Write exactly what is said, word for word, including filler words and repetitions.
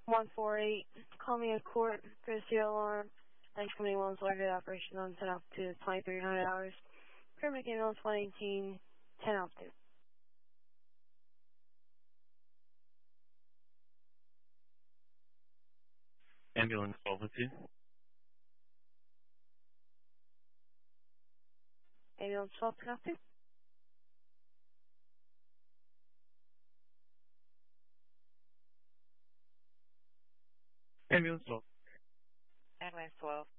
one four eight, call me a court, courtesy alarm, nine twenty-one target operation on ten altitude, twenty-three hundred hours, Kermit Candles one eighteen, ten altitude. Ambulance twelve oh two. Ambulance twelve, ten altitude. Ambulance twelve. Ambulance twelve.